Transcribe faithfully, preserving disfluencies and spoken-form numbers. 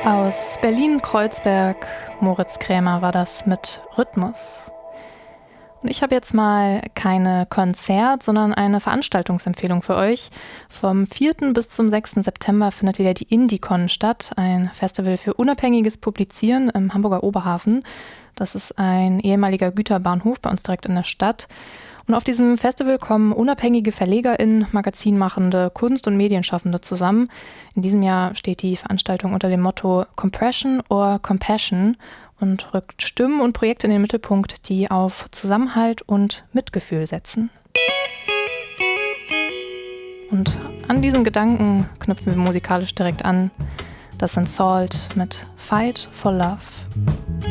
Aus Berlin-Kreuzberg, Moritz Krämer war das mit Rhythmus. Und ich habe jetzt mal keine Konzert-, sondern eine Veranstaltungsempfehlung für euch. Vom vierten bis zum sechsten September findet wieder die Indie-Con statt, ein Festival für unabhängiges Publizieren im Hamburger Oberhafen. Das ist ein ehemaliger Güterbahnhof bei uns direkt in der Stadt. Und auf diesem Festival kommen unabhängige VerlegerInnen, Magazinmachende, Kunst- und Medienschaffende zusammen. In diesem Jahr steht die Veranstaltung unter dem Motto Compression or Compassion und rückt Stimmen und Projekte in den Mittelpunkt, die auf Zusammenhalt und Mitgefühl setzen. Und an diesen Gedanken knüpfen wir musikalisch direkt an. Das sind Salt mit Fight for Love.